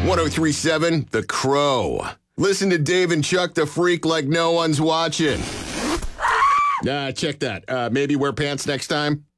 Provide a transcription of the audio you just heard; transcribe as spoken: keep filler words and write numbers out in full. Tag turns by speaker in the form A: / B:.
A: ten thirty-seven The Crow. Listen to Dave and Chuck the Freak like no one's watching. Ah, check that. Uh, maybe wear pants next time.